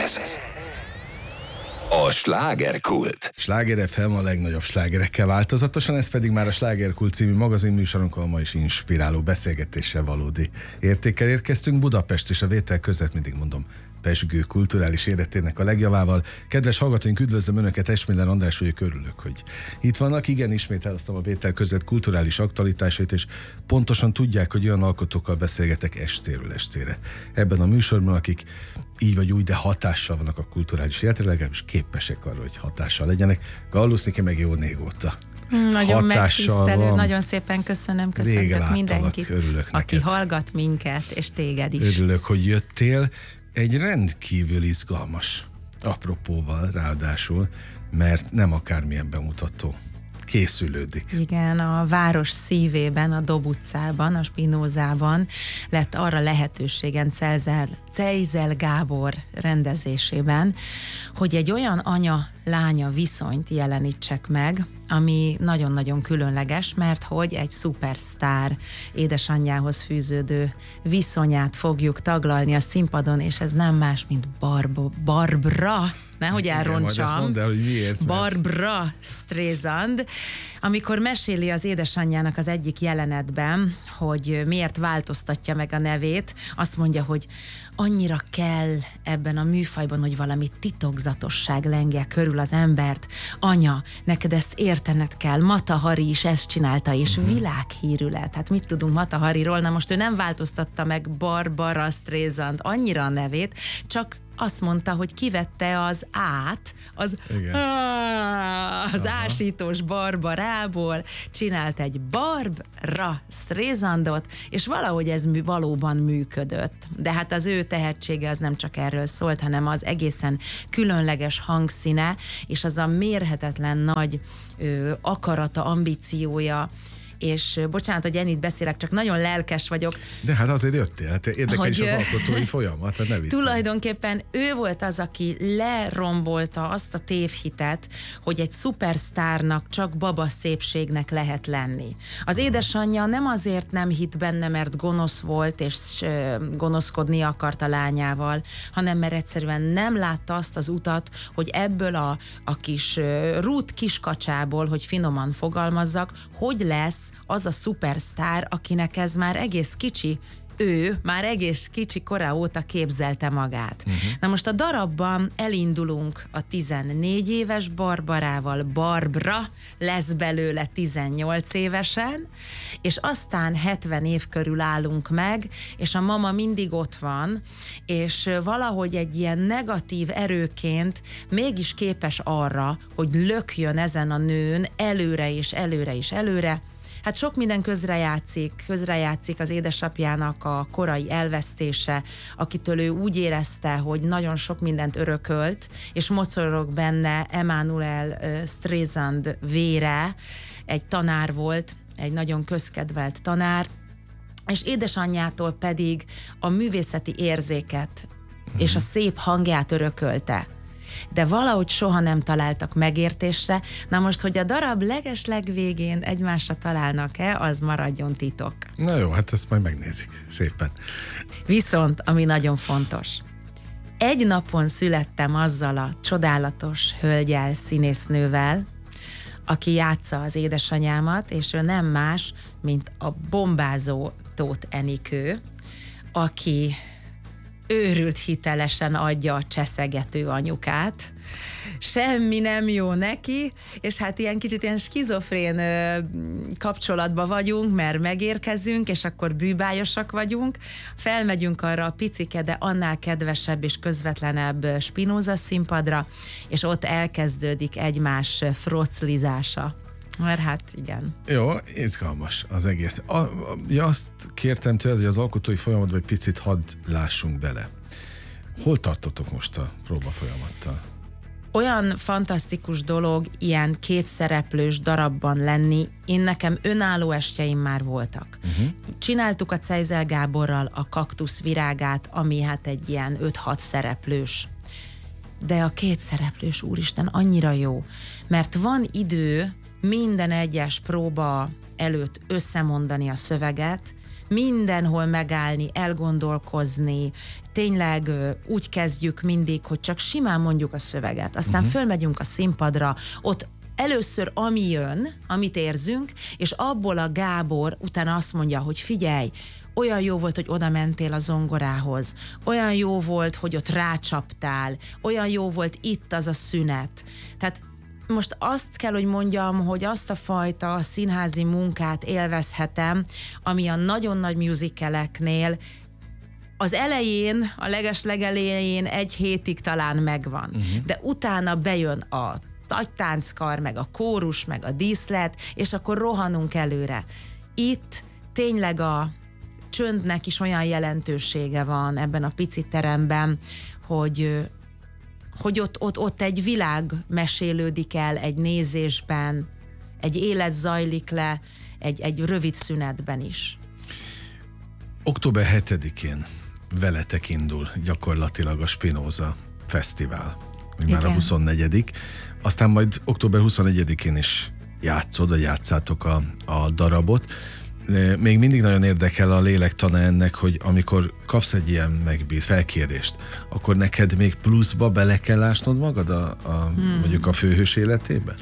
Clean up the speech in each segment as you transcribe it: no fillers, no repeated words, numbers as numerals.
Ez a slágerkult. Sláger FM a legnagyobb slágerekkel változatosan, ez pedig már a Slágerkult című magazinműsorunkon ma is inspiráló beszélgetéssel valódi értékkel érkeztünk. Budapest és a vétel között, mindig mondom, pezsgő kulturális életének a legjavával. Kedves hallgatóink, üdvözlöm Önöket, Esmiller András vagyok, örülök, hogy itt vannak. Igen, ismét elhoztam a vétel között kulturális aktualitásait, és pontosan tudják, hogy olyan alkotókkal beszélgetek estéről estére ebben a műsorban, akik így vagy úgy, de hatással vannak a kulturális életre, legalábbis képesek arra, hogy hatással legyenek. Gallusz Niki meg jó négóta. Nagyon megtisztelő, nagyon szépen köszöntök mindenkit, örülök aki neked. Hallgat minket, és téged is. Örülök, hogy jöttél. Egy rendkívül izgalmas apropóval ráadásul, mert nem akármilyen bemutató. Készülődik. Igen, a város szívében, a Dob utcában, a Spinózában lett arra lehetőségen Cejzel Gábor rendezésében, hogy egy olyan anya-lánya viszonyt jelenítsek meg, ami nagyon-nagyon különleges, mert hogy egy szupersztár édesanyjához fűződő viszonyát fogjuk taglalni a színpadon, és ez nem más, mint Barbra, nehogy elrontsam, mondd el, hogy miért, Barbra Streisand, amikor meséli az édesanyjának az egyik jelenetben, hogy miért változtatja meg a nevét, azt mondja, hogy annyira kell ebben a műfajban, hogy valami titokzatosság lengje körül az embert. Anya, neked ezt értened kell. Mata Hari is ezt csinálta, és világhírű lett. Hát mit tudunk Mata Hariról? Na most ő nem változtatta meg Barbara Streisand annyira a nevét, csak azt mondta, hogy kivette az át, az ásítós Barbarából, csinált egy Barbra Streisandot, és valahogy ez valóban működött. De hát az ő tehetsége az nem csak erről szólt, hanem az egészen különleges hangszíne, és az a mérhetetlen nagy akarata, ambíciója, és bocsánat, hogy ennyit beszélek, csak nagyon lelkes vagyok. De hát azért jöttél, hát érdekel is az alkotói folyamat, hát ne viccelj. Tulajdonképpen ő volt az, aki lerombolta azt a tévhitet, hogy egy szupersztárnak csak babaszépségnek lehet lenni. Az édesanyja nem azért nem hitt benne, mert gonosz volt, és gonoszkodni akart a lányával, hanem mert egyszerűen nem látta azt az utat, hogy ebből a kis rút kiskacsából, hogy finoman fogalmazzak, hogy lesz az a szupersztár, akinek ez már egész kicsi, ő már egész kicsi kora óta képzelte magát. Na most a darabban elindulunk a 14 éves Barbarával, Barbra lesz belőle 18 évesen, és aztán 70 év körül állunk meg, és a mama mindig ott van, és valahogy egy ilyen negatív erőként mégis képes arra, hogy lökjön ezen a nőn előre és előre és előre. Hát sok minden közrejátszik az édesapjának a korai elvesztése, akitől ő úgy érezte, hogy nagyon sok mindent örökölt, és mocorog benne Emanuel Streisand vére, egy tanár volt, egy nagyon közkedvelt tanár, és édesanyjától pedig a művészeti érzéket és a szép hangját örökölte. De valahogy soha nem találtak megértésre. Na most, hogy a darab legeslegvégén egymásra találnak-e, az maradjon titok. Na jó, hát ezt majd megnézik szépen. Viszont, ami nagyon fontos, egy napon születtem azzal a csodálatos hölgyel, színésznővel, aki játsza az édesanyámat, és ő nem más, mint a bombázó Tóth Enikő, aki őrült hitelesen adja a cseszegető anyukát, semmi nem jó neki, és hát ilyen kicsit ilyen skizofrén kapcsolatban vagyunk, mert megérkezünk, és akkor bűbályosak vagyunk, felmegyünk arra a picike, de annál kedvesebb és közvetlenebb Spinóza színpadra, és ott elkezdődik egymás froclizása. Mert hát igen. Jó, izgalmas az egész. Azt kértem tőled, hogy az alkotói folyamatban egy picit hadd lássunk bele. Hol tartotok most a próba folyamattal? Olyan fantasztikus dolog ilyen kétszereplős darabban lenni. Nekem önálló estjeim már voltak. Csináltuk a Cejzel Gáborral a Kaktusz virágát, ami hát egy ilyen 5-6 szereplős. De a kétszereplős, úristen, annyira jó. Mert van idő minden egyes próba előtt összemondani a szöveget, mindenhol megállni, elgondolkozni, tényleg úgy kezdjük mindig, hogy csak simán mondjuk a szöveget, aztán fölmegyünk a színpadra, ott először ami jön, amit érzünk, és abból a Gábor utána azt mondja, hogy figyelj, olyan jó volt, hogy oda mentél a zongorához, olyan jó volt, hogy ott rácsaptál, olyan jó volt itt az a szünet. Tehát most azt kell, hogy mondjam, hogy azt a fajta színházi munkát élvezhetem, ami a nagyon nagy musicaleknél az elején, a legelején 1 hétig talán megvan, de utána bejön a tánckar, meg a kórus, meg a díszlet, és akkor rohanunk előre. Itt tényleg a csöndnek is olyan jelentősége van ebben a pici teremben, hogy ott egy világ mesélődik el egy nézésben, egy élet zajlik le, egy rövid szünetben is. Október 7-én veletek indul gyakorlatilag a Spinoza Fesztivál, már a 24. Aztán majd október 21-én is játszátok a darabot. Még mindig nagyon érdekel a lélektana ennek, hogy amikor kapsz egy ilyen felkérést, akkor neked még pluszba bele kell ásnod magad mondjuk a főhős életébe?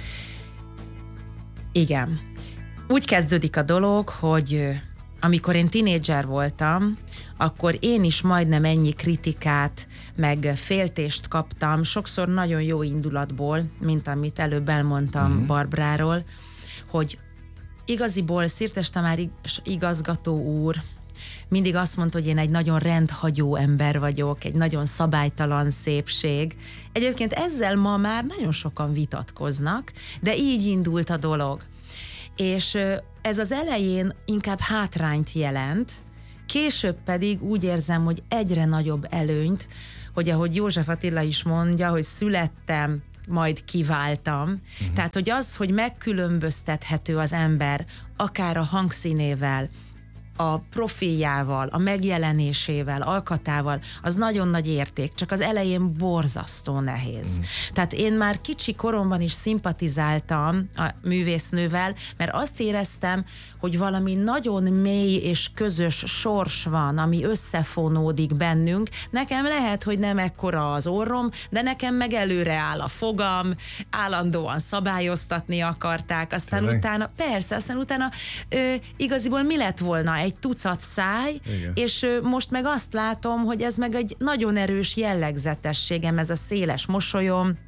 Igen. Úgy kezdődik a dolog, hogy amikor én tínédzser voltam, akkor én is majdnem ennyi kritikát, meg féltést kaptam, sokszor nagyon jó indulatból, mint amit előbb elmondtam Barbráról, hogy igaziból Szirtes Tamás igazgató úr mindig azt mondta, hogy én egy nagyon rendhagyó ember vagyok, egy nagyon szabálytalan szépség. Egyébként ezzel ma már nagyon sokan vitatkoznak, de így indult a dolog. És ez az elején inkább hátrányt jelent, később pedig úgy érzem, hogy egyre nagyobb előnyt, hogy ahogy József Attila is mondja, hogy születtem, majd kiváltam. Tehát, hogy az, hogy megkülönböztethető az ember, akár a hangszínével, a profiljával, a megjelenésével, alkatával, az nagyon nagy érték, csak az elején borzasztó nehéz. Tehát én már kicsi koromban is szimpatizáltam a művésznővel, mert azt éreztem, hogy valami nagyon mély és közös sors van, ami összefonódik bennünk. Nekem lehet, hogy nem ekkora az orrom, de nekem meg előre áll a fogam, állandóan szabályoztatni akarták, aztán utána, persze, aztán utána igaziból mi lett volna? Egy tucat száj, igen. És most meg azt látom, hogy ez meg egy nagyon erős jellegzetességem, ez a széles mosolyom,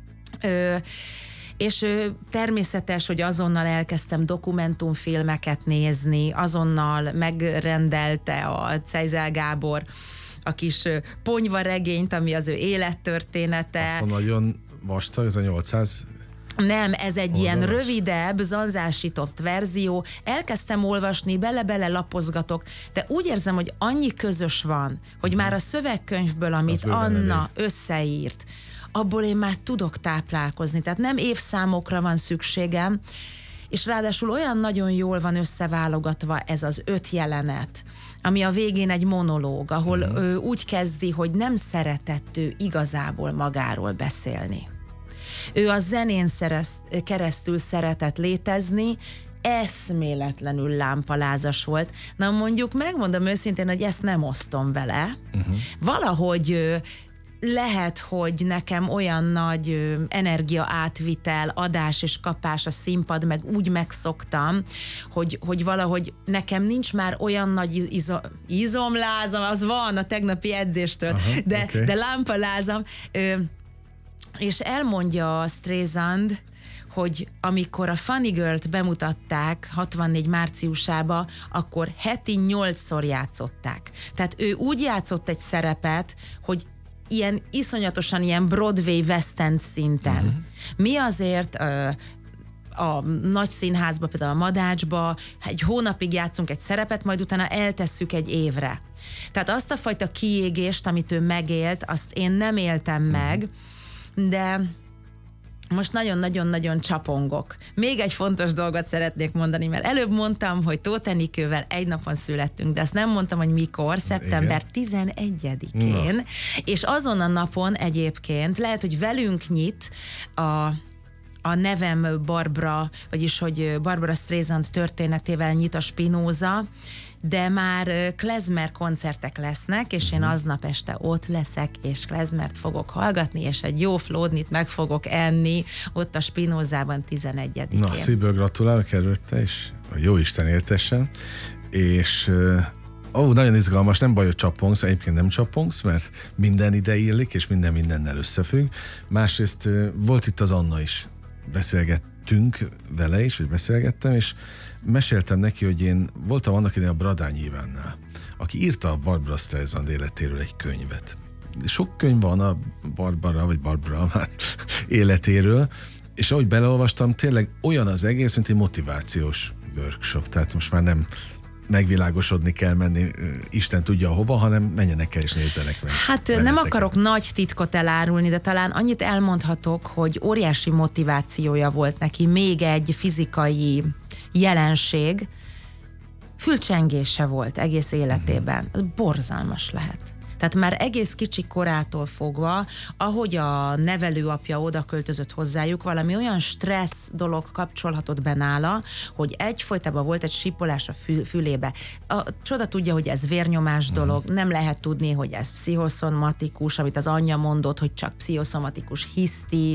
és természetes, hogy azonnal elkezdtem dokumentumfilmeket nézni, azonnal megrendelte a Cejzel Gábor a kis ponyvaregényt, ami az ő élettörténete. Azt nagyon vastag, ez a 800... Nem, ez egy ilyen rövidebb, zanzásított verzió. Elkezdtem olvasni, bele-bele lapozgatok, de úgy érzem, hogy annyi közös van, hogy már a szövegkönyvből, amit Anna összeírt, abból én már tudok táplálkozni. Tehát nem évszámokra van szükségem, és ráadásul olyan nagyon jól van összeválogatva ez az 5 jelenet, ami a végén egy monológ, ahol úgy kezdi, hogy nem szeretett ő igazából magáról beszélni. Ő a zenén keresztül szeretett létezni, eszméletlenül lámpalázas volt. Na mondjuk megmondom őszintén, hogy ezt nem osztom vele. Valahogy lehet, hogy nekem olyan nagy energia átvitel, adás és kapás a színpad, meg úgy megszoktam, hogy valahogy nekem nincs már olyan nagy izomlázam, az van a tegnapi edzéstől, de lámpalázam, és elmondja a Streisand, hogy amikor a Funny Girl-t bemutatták 64 márciusába, akkor heti 8-szor játszották. Tehát ő úgy játszott egy szerepet, hogy ilyen iszonyatosan ilyen Broadway West End szinten. Mi azért a nagy színházba, például a Madácsba egy hónapig játszunk egy szerepet, majd utána eltesszük egy évre. Tehát azt a fajta kiégést, amit ő megélt, azt én nem éltem meg, de most nagyon-nagyon-nagyon csapongok. Még egy fontos dolgot szeretnék mondani, mert előbb mondtam, hogy Tóth Enikővel egy napon születtünk, de azt nem mondtam, hogy mikor, szeptember 11-én, és azon a napon egyébként lehet, hogy velünk nyit a nevem Barbara, vagyis hogy Barbara Streisand történetével nyit a Spinoza, de már klezmer koncertek lesznek, és én aznap este ott leszek, és klezmert fogok hallgatni, és egy jó flódnit meg fogok enni ott a Spinózában 11-én. Na, szívből gratulálok előtte, és a jó Isten éltessen. És nagyon izgalmas, nem baj, hogy csapongsz, egyébként nem csapongsz, mert minden ide illik, és minden mindennel összefügg. Másrészt volt itt az Anna is, beszélgettünk vele is, vagy beszélgettem, és meséltem neki, hogy én voltam annak idején a Bradányi Ivánnál, aki írta a Barbra Streisand életéről egy könyvet. Sok könyv van a Barbara életéről, és ahogy beleolvastam, tényleg olyan az egész, mint egy motivációs workshop, tehát most már nem megvilágosodni kell menni, Isten tudja hova, hanem menjenek el és nézzenek meg. Hát nem akarok nagy titkot elárulni, de talán annyit elmondhatok, hogy óriási motivációja volt neki, még egy fizikai jelenség, fülcsengése volt egész életében. Ez borzalmas lehet. Tehát már egész kicsi korától fogva, ahogy a nevelőapja oda költözött hozzájuk, valami olyan stressz dolog kapcsolhatott be nála, hogy egyfolytában volt egy sípolás a fülébe. A csoda tudja, hogy ez vérnyomás dolog, nem lehet tudni, hogy ez pszichoszomatikus, amit az anyja mondott, hogy csak pszichoszomatikus hiszti.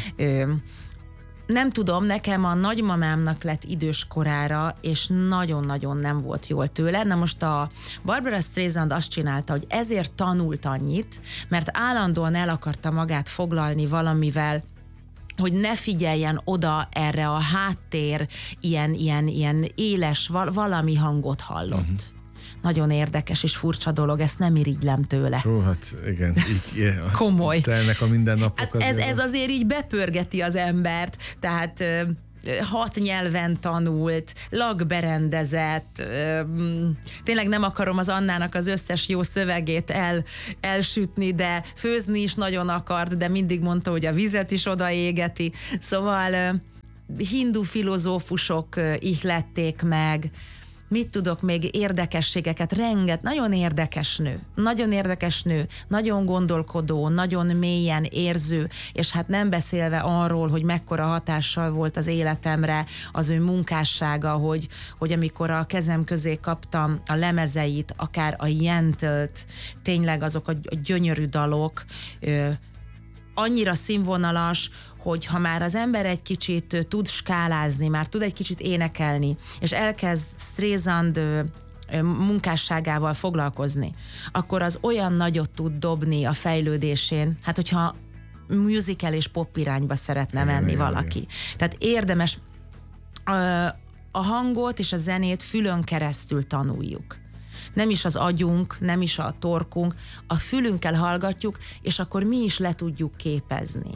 Nem tudom, nekem a nagymamámnak lett idős korára, és nagyon-nagyon nem volt jól tőle. Na most a Barbra Streisand azt csinálta, hogy ezért tanult annyit, mert állandóan el akarta magát foglalni valamivel, hogy ne figyeljen oda erre a háttér, ilyen éles valami hangot hallott. Nagyon érdekes és furcsa dolog, ezt nem irigylem tőle. Hát igen, így komoly. Telnek a mindennapok. Hát ez azért így bepörgeti az embert, tehát 6 nyelven tanult, lakberendezett, tényleg nem akarom az Annának az összes jó szövegét elsütni, de főzni is nagyon akart, de mindig mondta, hogy a vizet is odaégeti. Szóval hindu filozófusok ihlették meg, mit tudok még érdekességeket, nagyon érdekes nő, nagyon gondolkodó, nagyon mélyen érző, és hát nem beszélve arról, hogy mekkora hatással volt az életemre az ő munkássága, hogy amikor a kezem közé kaptam a lemezeit, akár a Jentelt, tényleg azok a gyönyörű dalok, annyira színvonalas, hogy ha már az ember egy kicsit tud skálázni, már tud egy kicsit énekelni, és elkezd Streisand munkásságával foglalkozni, akkor az olyan nagyot tud dobni a fejlődésén, hát hogyha musical és pop irányba szeretne menni valaki. Tehát érdemes a hangot és a zenét fülön keresztül tanuljuk. Nem is az agyunk, nem is a torkunk, a fülünkkel hallgatjuk, és akkor mi is le tudjuk képezni.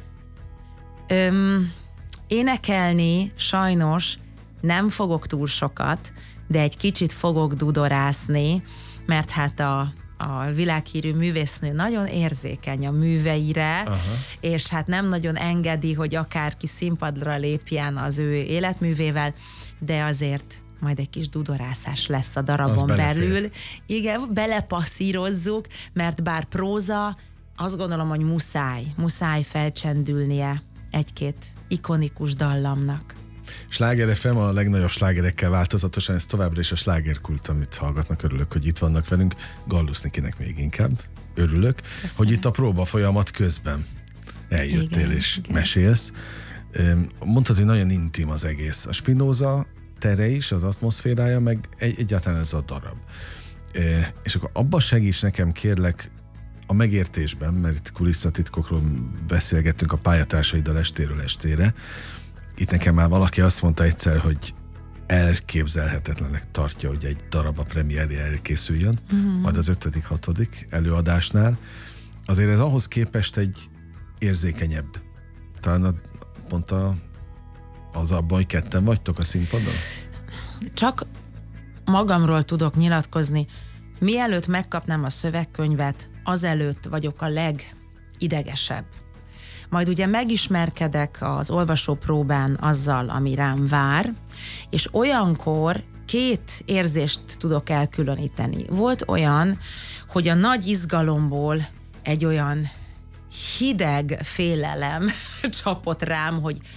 Énekelni sajnos nem fogok túl sokat, de egy kicsit fogok dudorászni, mert hát a világhírű művésznő nagyon érzékeny a műveire, és hát nem nagyon engedi, hogy akárki színpadra lépjen az ő életművével, de azért majd egy kis dudorászás lesz a darabon belül. Igen, belepasszírozzuk, mert bár próza, azt gondolom, hogy muszáj felcsendülnie egy-két ikonikus dallamnak. Sláger FM a legnagyobb slágerekkel változatosan, ez továbbra is a slágerkult, amit hallgatnak, örülök, hogy itt vannak velünk. Gallusz Nikinek még inkább örülök, köszönöm, hogy itt a próba folyamat közben eljöttél, igen, és igen, mesélsz. Mondtad, hogy nagyon intim az egész. A Spinoza tere is, az atmoszférája, meg egyáltalán ez a darab. És akkor abban segíts nekem, kérlek, a megértésben, mert itt kulisszatitkokról beszélgettünk a pályatársaiddal estéről estére. Itt nekem már valaki azt mondta egyszer, hogy elképzelhetetlenek tartja, hogy egy darab a premierje elkészüljön, majd az 5.-6. előadásnál. Azért ez ahhoz képest egy érzékenyebb. Talán pont az abban, hogy ketten vagytok a színpadon? Csak magamról tudok nyilatkozni. Mielőtt megkapnám a szövegkönyvet, azelőtt vagyok a legidegesebb. Majd ugye megismerkedek az olvasópróbán azzal, ami rám vár, és olyankor 2 érzést tudok elkülöníteni. Volt olyan, hogy a nagy izgalomból egy olyan hideg félelem csapott rám, hogy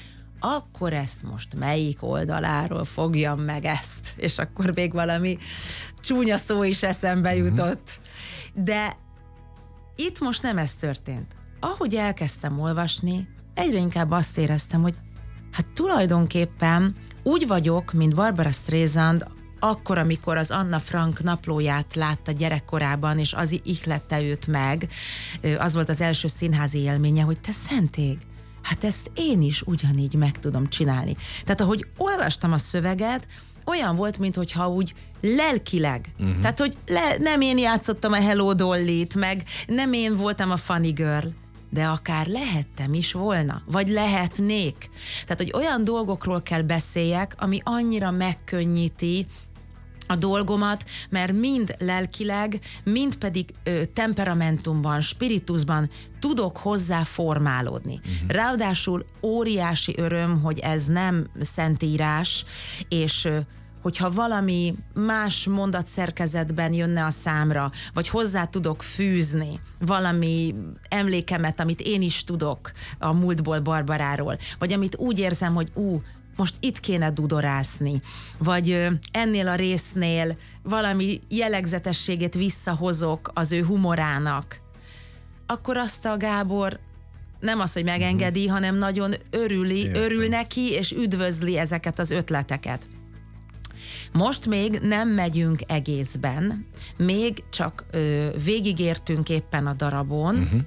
akkor ezt most melyik oldaláról fogjam meg ezt? És akkor még valami csúnya szó is eszembe jutott. De itt most nem ez történt. Ahogy elkezdtem olvasni, egyre inkább azt éreztem, hogy hát tulajdonképpen úgy vagyok, mint Barbara Streisand, akkor, amikor az Anna Frank naplóját látta gyerekkorában, és az ihlette őt meg, az volt az első színházi élménye, hogy te szentég, hát ezt én is ugyanígy meg tudom csinálni. Tehát ahogy olvastam a szöveget, olyan volt, mintha úgy lelkileg. Tehát, hogy nem én játszottam a Hello Dolly-t, meg nem én voltam a Funny Girl, de akár lehettem is volna, vagy lehetnék. Tehát, hogy olyan dolgokról kell beszéljek, ami annyira megkönnyíti a dolgomat, mert mind lelkileg, mind pedig temperamentumban, spiritusban tudok hozzá formálódni. Ráadásul óriási öröm, hogy ez nem szentírás, és hogyha valami más mondatszerkezetben jönne a számra, vagy hozzá tudok fűzni valami emlékemet, amit én is tudok a múltból Barbaráról, vagy amit úgy érzem, hogy most itt kéne dudorászni, vagy ennél a résznél valami jellegzetességét visszahozok az ő humorának, akkor azt a Gábor nem az, hogy megengedi, hanem nagyon örül neki, és üdvözli ezeket az ötleteket. Most még nem megyünk egészben, még csak végigértünk éppen a darabon,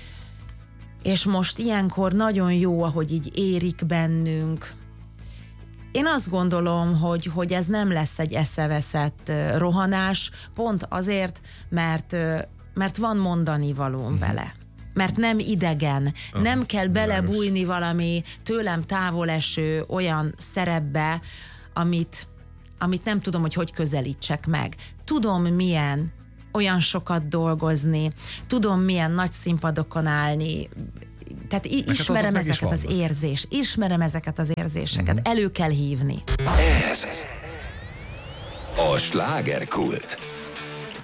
és most ilyenkor nagyon jó, ahogy így érik bennünk. Én azt gondolom, hogy ez nem lesz egy eszeveszett rohanás, pont azért, mert van mondani valóm vele. Mert nem idegen, nem kell belebújni valami tőlem távol eső olyan szerepbe, amit nem tudom, hogy közelítsek meg. Tudom milyen olyan sokat dolgozni, tudom milyen nagy színpadokon állni, tehát ismerem ezeket az érzéseket, elő kell hívni. Ez a Slágerkult.